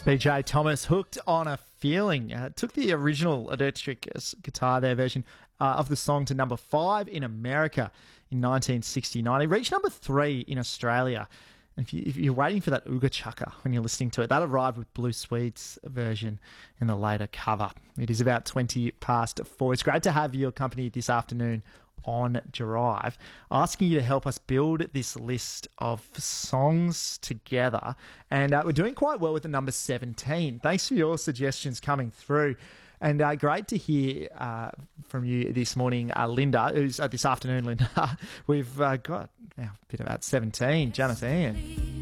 BJ Thomas, Hooked on a Feeling. Took the original electric guitar there version of the song to number 5 in America in 1969. It reached number 3 in Australia. And if you're waiting for that Ooga Chaka when you're listening to it, that arrived with Blue Sweet's version in the later cover. It is about 20 past 4. It's great to have your company this afternoon on Drive, asking you to help us build this list of songs together. And we're doing quite well with the number 17. Thanks for your suggestions coming through. And great to hear from you this morning, Linda, who's this afternoon, Linda. We've got a bit about 17, Janet Ian.